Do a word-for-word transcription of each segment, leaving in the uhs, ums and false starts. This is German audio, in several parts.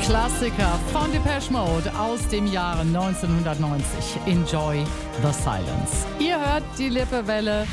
Klassiker von Depeche Mode aus dem Jahre neunzehnhundertneunzig. Enjoy the Silence. Ihr hört die Lippewelle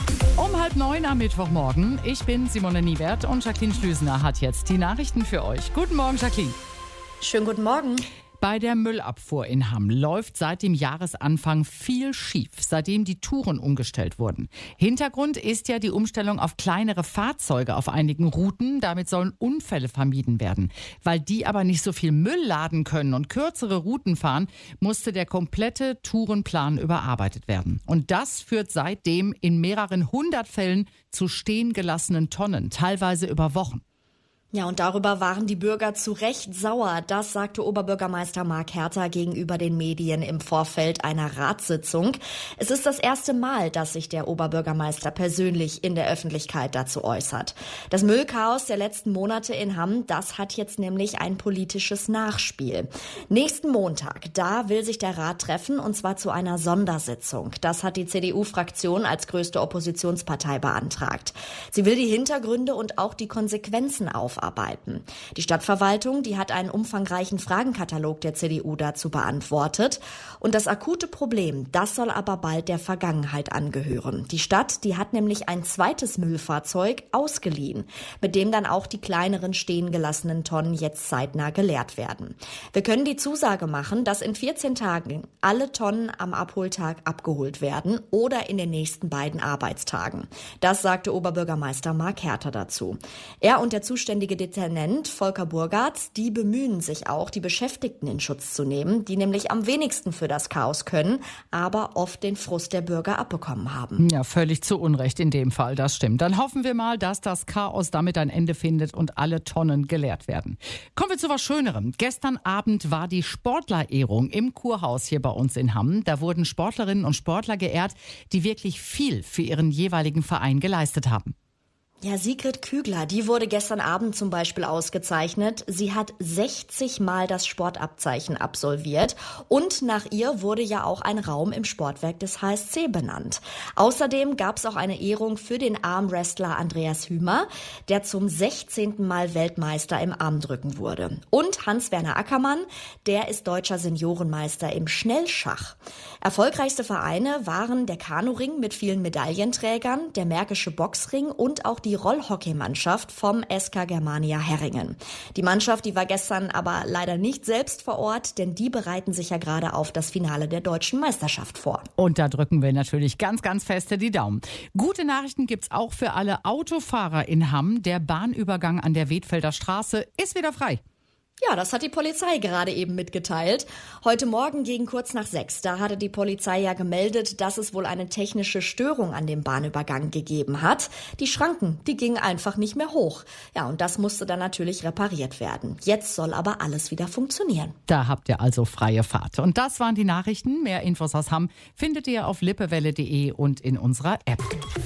um halb neun am Mittwochmorgen. Ich bin Simone Niewert und Jacqueline Schlüsener hat jetzt die Nachrichten für euch. Guten Morgen, Jacqueline. Schönen guten Morgen. Bei der Müllabfuhr in Hamm läuft seit dem Jahresanfang viel schief, seitdem die Touren umgestellt wurden. Hintergrund ist ja die Umstellung auf kleinere Fahrzeuge auf einigen Routen. Damit sollen Unfälle vermieden werden. Weil die aber nicht so viel Müll laden können und kürzere Routen fahren, musste der komplette Tourenplan überarbeitet werden. Und das führt seitdem in mehreren hundert Fällen zu stehen gelassenen Tonnen, teilweise über Wochen. Ja, und darüber waren die Bürger zu Recht sauer. Das sagte Oberbürgermeister Marc Herter gegenüber den Medien im Vorfeld einer Ratssitzung. Es ist das erste Mal, dass sich der Oberbürgermeister persönlich in der Öffentlichkeit dazu äußert. Das Müllchaos der letzten Monate in Hamm, das hat jetzt nämlich ein politisches Nachspiel. Nächsten Montag, da will sich der Rat treffen, und zwar zu einer Sondersitzung. Das hat die C D U-Fraktion als größte Oppositionspartei beantragt. Sie will die Hintergründe und auch die Konsequenzen aufarbeiten. Arbeiten. Die Stadtverwaltung, die hat einen umfangreichen Fragenkatalog der C D U dazu beantwortet. Und das akute Problem, das soll aber bald der Vergangenheit angehören. Die Stadt, die hat nämlich ein zweites Müllfahrzeug ausgeliehen, mit dem dann auch die kleineren stehen gelassenen Tonnen jetzt zeitnah geleert werden. Wir können die Zusage machen, dass in vierzehn Tagen alle Tonnen am Abholtag abgeholt werden oder in den nächsten beiden Arbeitstagen. Das sagte Oberbürgermeister Marc Herter dazu. Er und der zuständige Dezernent Volker Burgartz, die bemühen sich auch, die Beschäftigten in Schutz zu nehmen, die nämlich am wenigsten für das Chaos können, aber oft den Frust der Bürger abbekommen haben. Ja, völlig zu Unrecht in dem Fall, das stimmt. Dann hoffen wir mal, dass das Chaos damit ein Ende findet und alle Tonnen geleert werden. Kommen wir zu was Schönerem. Gestern Abend war die Sportlerehrung im Kurhaus hier bei uns in Hamm. Da wurden Sportlerinnen und Sportler geehrt, die wirklich viel für ihren jeweiligen Verein geleistet haben. Ja, Sigrid Kügler, die wurde gestern Abend zum Beispiel ausgezeichnet. Sie hat sechzig Mal das Sportabzeichen absolviert und nach ihr wurde ja auch ein Raum im Sportwerk des H S C benannt. Außerdem gab es auch eine Ehrung für den Armwrestler Andreas Hümer, der zum sechzehnten Mal Weltmeister im Armdrücken wurde. Und Hans-Werner Ackermann, der ist deutscher Seniorenmeister im Schnellschach. Erfolgreichste Vereine waren der Kanuring mit vielen Medaillenträgern, der Märkische Boxring und auch die Rollhockeymannschaft vom S K Germania Herringen. Die Mannschaft, die war gestern aber leider nicht selbst vor Ort, denn die bereiten sich ja gerade auf das Finale der deutschen Meisterschaft vor. Und da drücken wir natürlich ganz, ganz feste die Daumen. Gute Nachrichten gibt's auch für alle Autofahrer in Hamm. Der Bahnübergang an der Wedfelder Straße ist wieder frei. Ja, das hat die Polizei gerade eben mitgeteilt. Heute Morgen gegen kurz nach sechs, da hatte die Polizei ja gemeldet, dass es wohl eine technische Störung an dem Bahnübergang gegeben hat. Die Schranken, die gingen einfach nicht mehr hoch. Ja, und das musste dann natürlich repariert werden. Jetzt soll aber alles wieder funktionieren. Da habt ihr also freie Fahrt. Und das waren die Nachrichten. Mehr Infos aus Hamm findet ihr auf lippewelle punkt de und in unserer App.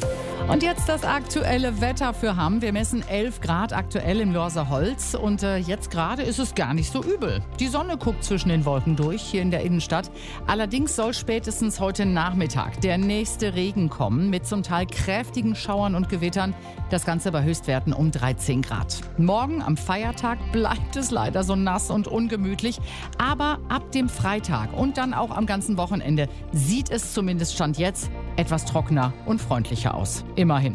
Und jetzt das aktuelle Wetter für Hamm. Wir messen elf Grad aktuell im Lorser Holz und äh, jetzt gerade ist es gar nicht so übel. Die Sonne guckt zwischen den Wolken durch hier in der Innenstadt. Allerdings soll spätestens heute Nachmittag der nächste Regen kommen mit zum Teil kräftigen Schauern und Gewittern. Das Ganze bei Höchstwerten um dreizehn Grad. Morgen am Feiertag bleibt es leider so nass und ungemütlich. Aber ab dem Freitag und dann auch am ganzen Wochenende sieht es zumindest Stand jetzt etwas trockener und freundlicher aus. Immerhin.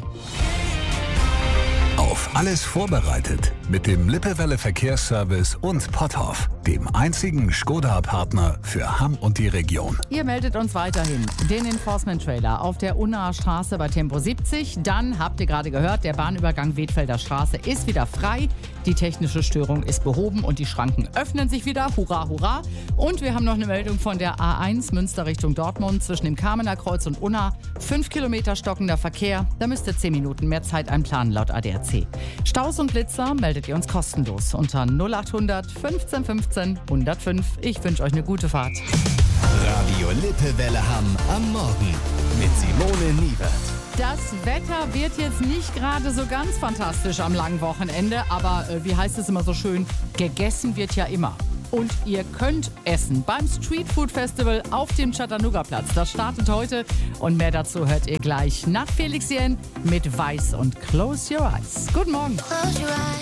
Auf alles vorbereitet mit dem Lippewelle Verkehrsservice und Potthoff, dem einzigen Skoda-Partner für Hamm und die Region. Ihr meldet uns weiterhin den Enforcement-Trailer auf der Unnaher Straße bei Tempo siebzig. Dann habt ihr gerade gehört, der Bahnübergang Wedfelder Straße ist wieder frei. Die technische Störung ist behoben und die Schranken öffnen sich wieder. Hurra, hurra. Und wir haben noch eine Meldung von der A eins Münster Richtung Dortmund zwischen dem Kamener Kreuz und Unna. Fünf Kilometer stockender Verkehr. Da müsst ihr zehn Minuten mehr Zeit einplanen laut A D A C. Staus und Blitzer meldet ihr uns kostenlos unter null achthundert fünfzehn fünfzehn hundertfünf. Ich wünsche euch eine gute Fahrt. Radio Lippewelle Hamm am Morgen mit Simone Niewert. Das Wetter wird jetzt nicht gerade so ganz fantastisch am langen Wochenende, aber äh, wie heißt es immer so schön, gegessen wird ja immer. Und ihr könnt essen beim Street Food Festival auf dem Chattanooga-Platz. Das startet heute und mehr dazu hört ihr gleich nach Felix Jen mit Weiß und Close Your Eyes. Guten Morgen. Close your eyes.